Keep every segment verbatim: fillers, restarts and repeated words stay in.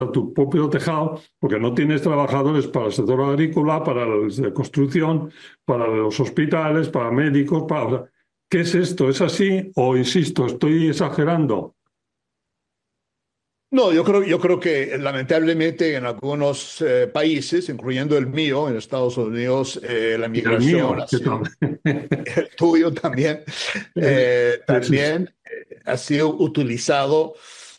a tu propio tejado, porque no tienes trabajadores para el sector agrícola, para los de construcción, para los hospitales, para médicos, para... o sea, ¿qué es esto? ¿Es así? O, insisto, estoy exagerando. No, yo creo, yo creo que lamentablemente en algunos eh, países, incluyendo el mío, en Estados Unidos, eh, la Y el migración mío, ha ¿qué tal? sido, el tuyo también, eh, Es- es- también eh, ha sido utilizado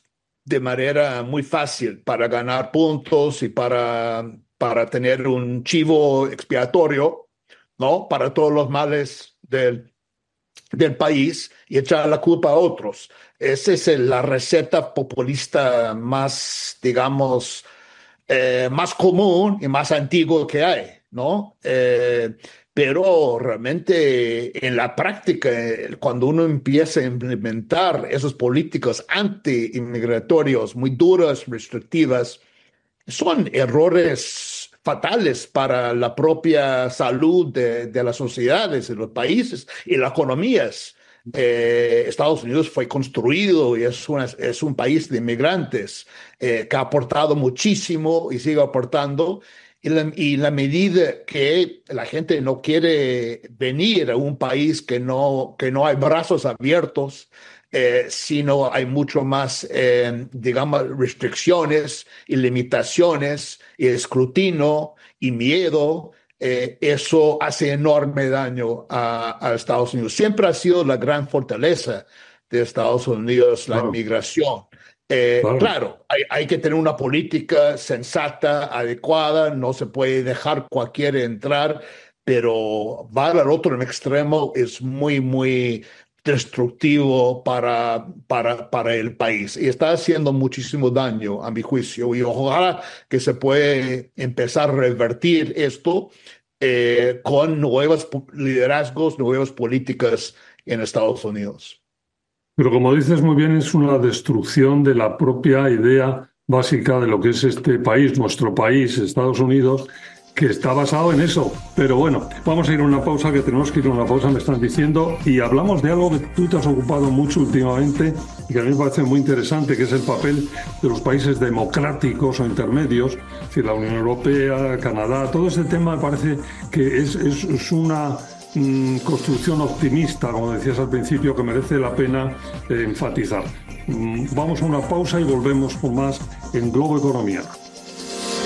de manera muy fácil para ganar puntos y para, para tener un chivo expiatorio, ¿no? Para todos los males del del país y echar la culpa a otros. Esa es el- la receta populista más, digamos, eh, más común y más antiguo que hay, ¿no? Eh, pero realmente en la práctica, eh, cuando uno empieza a implementar esas políticas anti-inmigratorios muy duras, restrictivas, son errores fatales para la propia salud de, de las sociedades, de los países y las economías. Eh, Estados Unidos fue construido y es, una- es un país de inmigrantes eh, que ha aportado muchísimo y sigue aportando. Y la, y la medida que la gente no quiere venir a un país que no, que no hay brazos abiertos, eh, sino hay mucho más, eh, digamos, restricciones y limitaciones y escrutinio y miedo, eh, eso hace enorme daño a, a Estados Unidos. Siempre ha sido la gran fortaleza de Estados Unidos, la Claro, inmigración. Eh, claro. claro, hay, hay que tener una política sensata, adecuada, no se puede dejar cualquiera entrar, pero va al otro extremo es muy, muy destructivo para, para, para el país y está haciendo muchísimo daño a mi juicio y ojalá que se puede empezar a revertir esto eh, con nuevos liderazgos, nuevas políticas en Estados Unidos. Pero como dices muy bien, es una destrucción de la propia idea básica de lo que es este país, nuestro país, Estados Unidos, que está basado en eso. Pero bueno, vamos a ir a una pausa, que tenemos que ir a una pausa, me están diciendo, y hablamos de algo que tú te has ocupado mucho últimamente y que a mí me parece muy interesante, que es el papel de los países democráticos o intermedios, es decir, la Unión Europea, Canadá, todo ese tema me parece que es, es, es una mm, construcción optimista, como decías al principio, que merece la pena eh, enfatizar. Mm, vamos a una pausa y volvemos con más en Globo Economía.